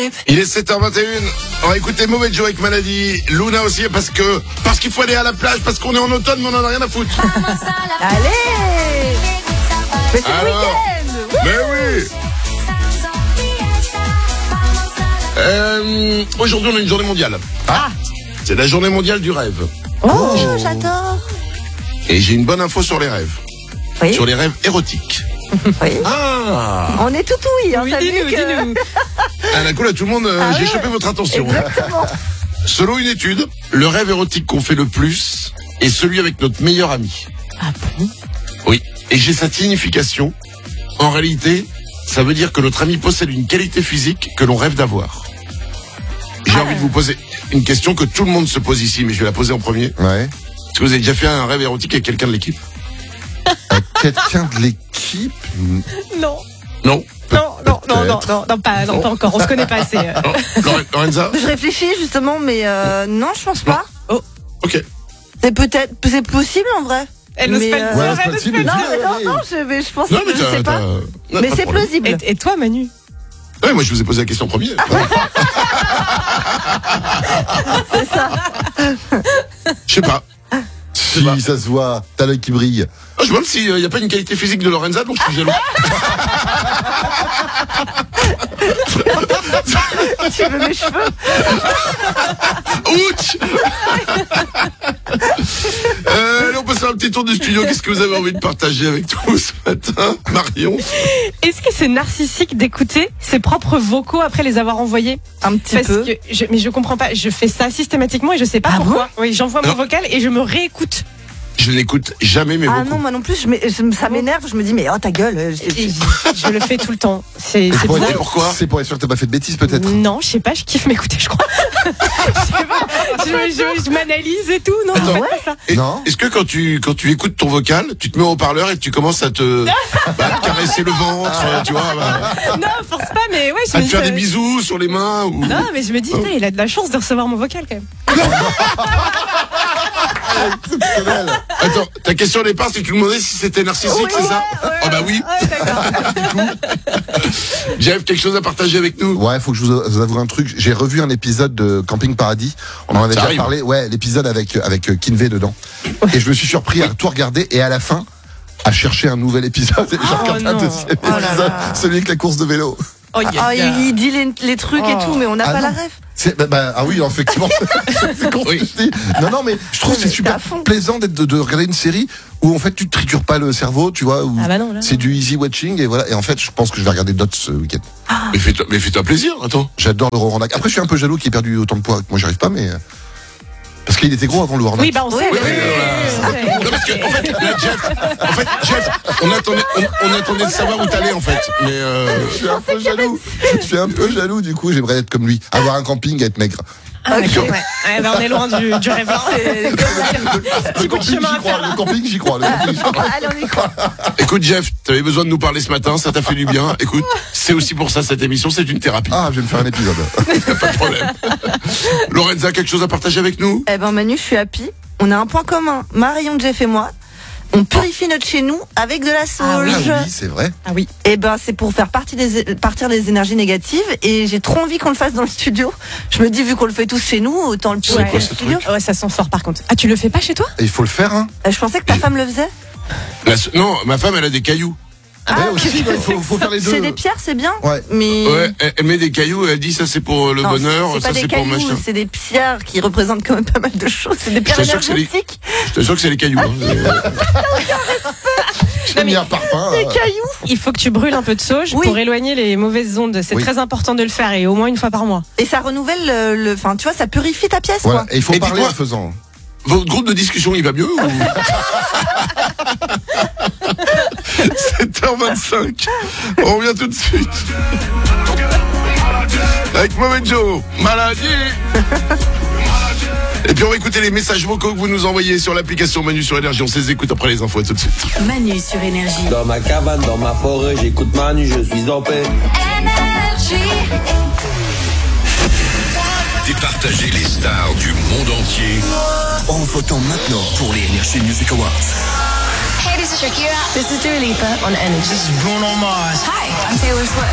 l'équipe. Il est 7h21. On va écouter Mauvais Joe avec Maladie. Luna aussi parce qu'il faut aller à la plage, parce qu'on est en automne, mais on en a rien à foutre. Allez. Mais c'est le week-end. Mais oui. Aujourd'hui, on a une journée mondiale. C'est la journée mondiale du rêve. Oh, j'adore. Et j'ai une bonne info sur les rêves. Oui. Sur les rêves érotiques. Oui. Ah, On est tout oui. Hein, Oui, t'as vu dis-nous, que- dis-nous. d'un coup là, tout le monde, j'ai chopé votre attention. Exactement. Selon une étude, le rêve érotique qu'on fait le plus est celui avec notre meilleur ami. Ah bon? Oui. Et j'ai sa signification. En réalité, ça veut dire que notre ami possède une qualité physique que l'on rêve d'avoir. J'ai envie de vous poser une question que tout le monde se pose ici, mais je vais la poser en premier. Ouais. Est-ce que vous avez déjà fait un rêve érotique avec quelqu'un de l'équipe? Quelqu'un de l'équipe? Non. Non. Pas encore. On se connaît pas assez. Non. Lorenza? Je réfléchis justement, mais non, je pense pas. Ok. C'est possible en vrai. Elle n'ose Mais, pas le euh, dire. ouais, elle c'est n'ose possible. pas le Non, dire. je pense Non, que mais je sais pas. Mais c'est plausible. Et toi, Manu? Ouais, moi je vous ai posé la question en premier. C'est ça. Je sais pas. Si ça se voit, t'as l'œil qui brille. Je me demande s'il n'y a pas une qualité physique de Lorenza, donc je suis jaloux. Tu veux mes cheveux? Ouch. Allez, on passe faire un petit tour du studio. Qu'est-ce que vous avez envie de partager avec nous ce matin, Marion? Est-ce que c'est narcissique d'écouter ses propres vocaux après les avoir envoyés? Un petit Parce peu. que mais je comprends pas. Je fais ça systématiquement et je sais pas pourquoi. Oui, j'envoie mon Non. vocal et je me réécoute. Je n'écoute jamais mes Ah vocaux. non, moi non plus, ça m'énerve. Je me dis, mais oh ta gueule. Et je le fais tout le temps. C'est Pour bizarre. Et pourquoi? C'est pour être sûr que t'as pas fait de bêtises, peut-être. Non, je sais pas, je kiffe m'écouter, je crois. Je sais pas, je m'analyse et tout. Non, Attends. en fait, pas ça. Non. Est-ce que quand tu écoutes ton vocal, tu te mets au haut-parleur et tu commences à te caresser le ventre, tu vois, Non, force pas, mais ouais, je à me te dis. faire des bisous sur les mains ou... Non, mais je me dis, putain, il a de la chance de recevoir mon vocal quand même. Attends, ta question au départ, c'est que tu me demandais si c'était narcissique, c'est ça? Ah bah oui. Ouais, d'accord. Jeff, quelque chose à partager avec nous? Ouais, faut que je vous avoue un truc. J'ai revu un épisode de Camping Paradis. On en avait Ça déjà arrive. parlé. Ouais, l'épisode avec Kinvey dedans. Et je me suis surpris à tout regarder et à la fin à chercher un nouvel épisode. Et j'ai regardé un non. deuxième Oh là épisode, là. celui avec la course de vélo. Oh, Ah, il dit les trucs et tout, mais on n'a Ah pas non. la rêve. Ah oui, effectivement. C'est con ce que je dis. Non, mais je trouve que c'est mais t'es super à fond. plaisant de regarder une série où en fait tu te tritures pas le cerveau, tu vois. Où Ah bah non, là, c'est du easy watching et voilà. Et en fait, je pense que je vais regarder d'autres ce week-end. Mais fais-toi plaisir, attends. J'adore le Rorandac. Après, je suis un peu jaloux qu'il ait perdu autant de poids que moi. J'y arrive pas, mais parce qu'il était gros avant le Rorandac. Oui, bah on sait. Oui, Non, parce que, en fait, là, Jeff, on attendait de savoir où t'allais, en fait. Mais, Je suis un peu jaloux. Je suis un peu jaloux, du coup, j'aimerais être comme lui. Avoir un camping et être maigre. Ah, d'accord. Ouais. Ouais, bah, on est loin du rêve. Le camping, chemin à j'y crois. faire, là. Le camping, j'y crois. Le camping, j'y crois. Allez, on y croit. écoute, Jeff, t'avais besoin de nous parler ce matin, ça t'a fait du bien. Écoute, c'est aussi pour ça, cette émission, c'est une thérapie. Ah, je vais me faire un épisode. Pas de problème. Lorenza, quelque chose à partager avec nous? Eh ben Manu, je suis happy. On a un point commun. Marion, Jeff et moi. On purifie notre chez nous avec de la sauge. Ah oui, c'est vrai. Ah oui. Et ben c'est pour faire partir les énergies négatives. Et j'ai trop envie qu'on le fasse dans le studio. Je me dis, vu qu'on le fait tous chez nous, autant le C'est purifier quoi dans le ce studio. truc Ouais, ça sent fort par contre. Ah, tu le fais pas chez toi? Et il faut le faire, hein. Je pensais que ta femme le faisait. Non, ma femme, elle a des cailloux. Ouais, aussi, il faut faire les deux. C'est des pierres, c'est bien. Ouais. Mais Ouais, elle met des cailloux, elle dit ça c'est pour le non, bonheur, c'est ça pas des c'est pour cailloux, machin. c'est des pierres qui représentent quand même pas mal de choses. C'est des pierres t'assure que c'est les- énergétiques. Je t'assure que c'est les cailloux. Hein. J'ai mis un parpaing. Des cailloux. Il faut que tu brûles un peu de sauge Oui. pour éloigner les mauvaises ondes. C'est Oui. très important de le faire et au moins une fois par mois. Et ça renouvelle enfin, tu vois, ça purifie ta pièce, Voilà. quoi. Et il faut Et parler dis-moi- en faisant. Votre groupe de discussion, il va mieux ou... 7h25. On revient tout de suite. Avec Mauvais Joe, Maladie. Et puis on va écouter les messages vocaux que vous nous envoyez sur l'application Manu sur Énergie. On se les écoute après les infos tout de suite. Manu sur Énergie. Dans ma cabane, dans ma forêt, j'écoute Manu, je suis en paix. Départager les stars du monde entier en votant maintenant pour les Energy Music Awards. Hey, this is Shakira. This is Dua Lipa on Energy. This is Bruno Mars. Hi, I'm Taylor Swift.